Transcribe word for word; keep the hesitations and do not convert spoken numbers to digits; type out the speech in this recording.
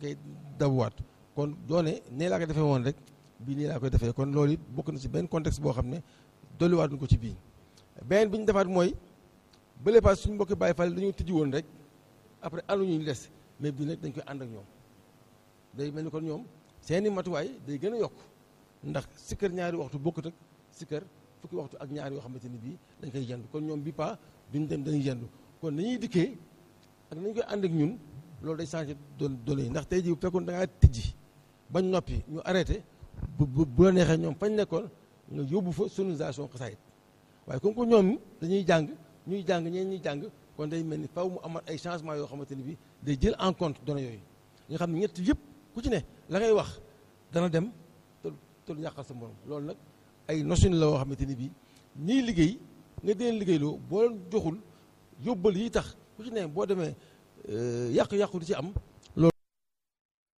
koy dabuwaat kon doone nee laa ko defee woon rek bii nii laa koy defee kon loolu it bokk na ci benn contexte boo xam ne dolliwaat ñu ko ci bii beneen bi ñu defaat mooy bële paas suñu mbokki Baay Faal dañoo tijji woon rek après ànduñu ñu des mais bii nag dañ koy ànd ak ñoom day mel ni kon ñoom seeni matuwaay day gën a yokk ndax sikkar ñaari waxtu bokkut ak sikkar fukki waxtu ak ñaari yoo xamante ni bii dañ koy yendu kon ñoom bi pa duñ dem dañuy yendu kon nañuy dikkee ak nañu koy ànd ak ñun loolu day changé doon données yi ndax tey jii bu fekkoon da ngaa tijji bañ noppi ñu arrêté bu bu la neexee ñoom fañ nekkoon nga yóbbu fa sonorisation xasaayit waaye comme que ñoom dañuy jàng ñuy jàng ñeen ñuy jàng kon day mel ni faw mu amat ay changement yoo xamante ni bii day jël en compte données yooyu nga xam ne ñett yëpp ku ci ne la ngay wax dana dem te te du yàqal sa morom loolu nag ay notion la yoo xamante ni bii ñiy liggéey nga deen liggéeyloo boo leen joxul yóbbal yi tax ku ci ne boo demee yàqu-yàqu di ci am